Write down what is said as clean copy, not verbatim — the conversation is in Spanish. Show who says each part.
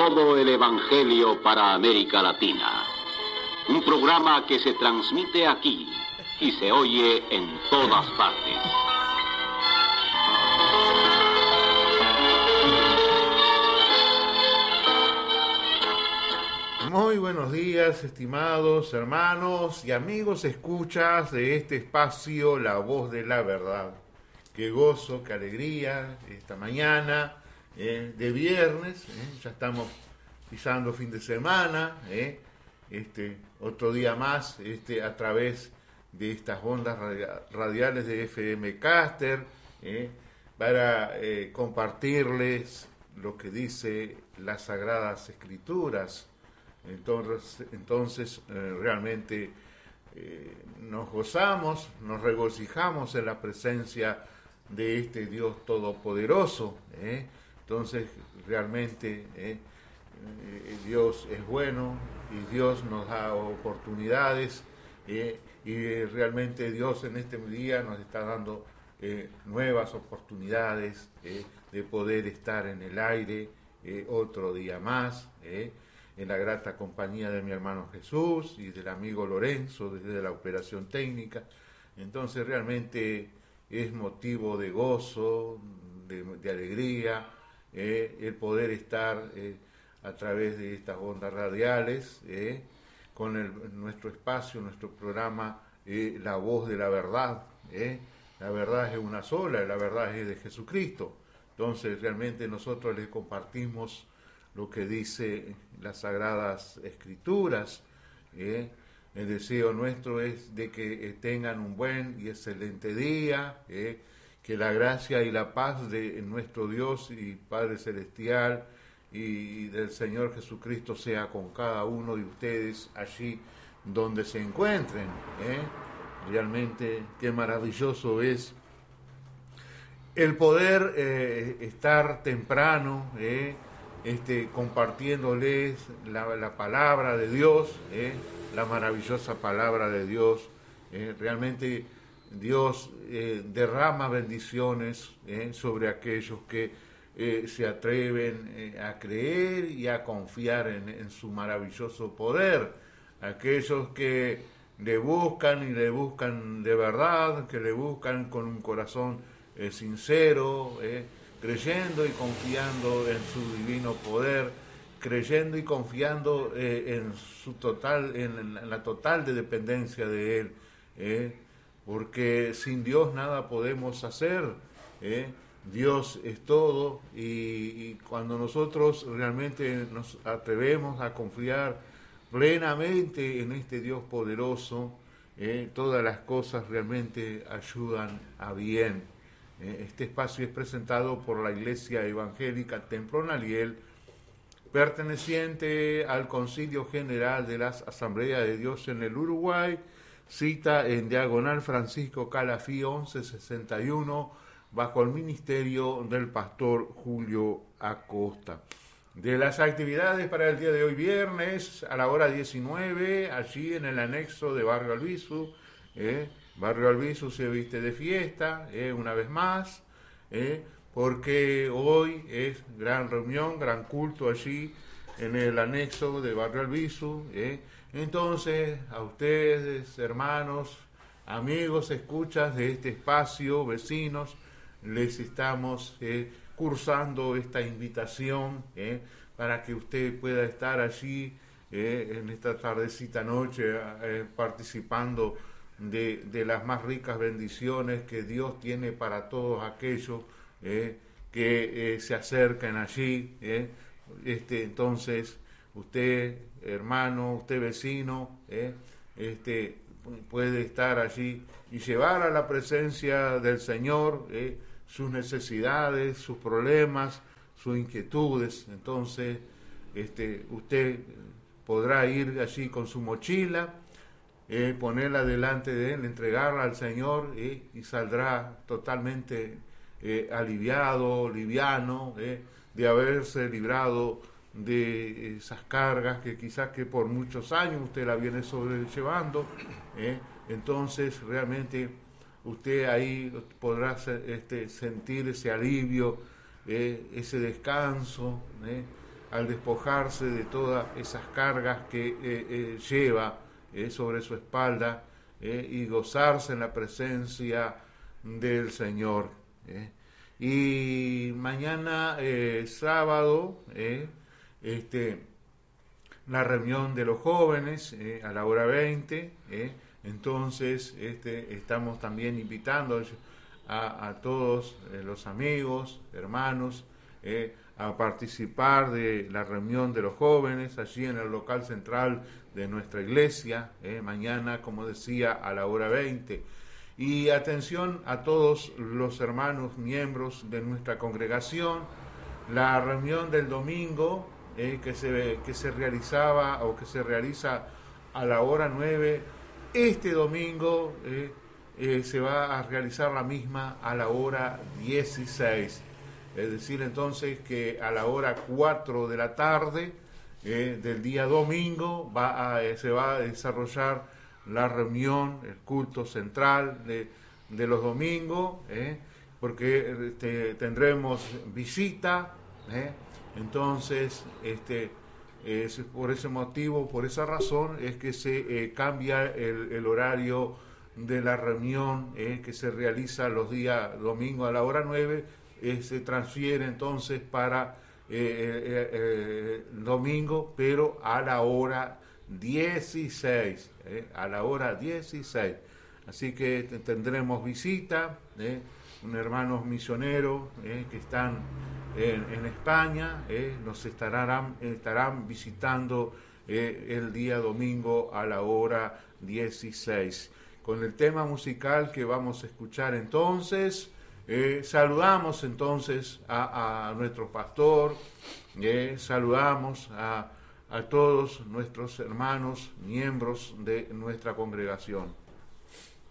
Speaker 1: todo el Evangelio para América Latina. Un programa que se transmite aquí y se oye en todas partes.
Speaker 2: Muy buenos días, estimados hermanos y amigos escuchas de este espacio, La Voz de la Verdad. Qué gozo, qué alegría esta mañana de viernes, ya estamos pisando fin de semana, otro día más a través de estas ondas radiales de FM Caster, para compartirles lo que dice las Sagradas Escrituras. Entonces realmente nos gozamos, nos regocijamos en la presencia de este Dios Todopoderoso. Entonces realmente Dios es bueno y Dios nos da oportunidades, y realmente Dios en este día nos está dando nuevas oportunidades de poder estar en el aire otro día más, en la grata compañía de mi hermano Jesús y del amigo Lorenzo desde la operación técnica. Entonces realmente es motivo de gozo, de alegría, el poder estar a través de estas ondas radiales, con nuestro espacio, nuestro programa, La Voz de la Verdad. La verdad es una sola, la verdad es de Jesucristo. Entonces realmente nosotros les compartimos lo que dice las Sagradas Escrituras. El deseo nuestro es de que tengan un buen y excelente día, que la gracia y la paz de nuestro Dios y Padre Celestial y del Señor Jesucristo sea con cada uno de ustedes allí donde se encuentren. Realmente qué maravilloso es el poder estar temprano, compartiéndoles la palabra de Dios, la maravillosa palabra de Dios. Realmente Dios derrama bendiciones sobre aquellos que se atreven a creer y a confiar en su maravilloso poder. Aquellos que le buscan y le buscan de verdad, que le buscan con un corazón sincero, creyendo y confiando en su divino poder, creyendo y confiando en la total de dependencia de Él, porque sin Dios nada podemos hacer. Dios es todo, y cuando nosotros realmente nos atrevemos a confiar plenamente en este Dios poderoso, todas las cosas realmente ayudan a bien. Este espacio es presentado por la Iglesia Evangélica Templo Naliel, perteneciente al Concilio General de las Asambleas de Dios en el Uruguay, cita en Diagonal Francisco Calafí 1161, bajo el ministerio del pastor Julio Acosta. De las actividades para el día de hoy, viernes, a la hora 19, allí en el anexo de Barrio Albizu, Barrio Albizu se viste de fiesta, una vez más, porque hoy es gran reunión, gran culto allí en el anexo de Barrio Albizu. Entonces, a ustedes, hermanos, amigos, escuchas de este espacio, vecinos, les estamos cursando esta invitación para que usted pueda estar allí en esta tardecita noche participando de las más ricas bendiciones que Dios tiene para todos aquellos que se acercan allí. Entonces, usted, hermano, usted vecino, puede estar allí y llevar a la presencia del Señor sus necesidades, sus problemas, sus inquietudes. Entonces, usted podrá ir allí con su mochila, ponerla delante de Él, entregarla al Señor, y saldrá totalmente aliviado, liviano, de haberse librado de esas cargas que quizás que por muchos años usted la viene sobrellevando. Entonces realmente usted ahí podrá sentir ese alivio, ese descanso, al despojarse de todas esas cargas que lleva sobre su espalda y gozarse en la presencia del Señor. Y mañana sábado la reunión de los jóvenes a la hora 20, entonces estamos también invitando a todos los amigos, hermanos, a participar de la reunión de los jóvenes allí en el local central de nuestra iglesia, mañana, como decía, a la hora 20. Y atención a todos los hermanos miembros de nuestra congregación, la reunión del domingo que se realizaba o que se realiza a la hora 9, este domingo se va a realizar la misma a la hora 16. Es decir, entonces que a la hora 4 de la tarde del día domingo se va a desarrollar la reunión, el culto central de los domingos, porque tendremos visita, entonces es por ese motivo, por esa razón, es que se cambia el horario de la reunión que se realiza los días domingo a la hora 9, se transfiere entonces para domingo, pero a la hora 16, a la hora 16. Así que tendremos visita, hermanos misioneros que están en España, nos estarán visitando el día domingo a la hora 16. Con el tema musical que vamos a escuchar entonces, saludamos entonces a nuestro pastor, saludamos a todos nuestros hermanos, miembros de nuestra congregación.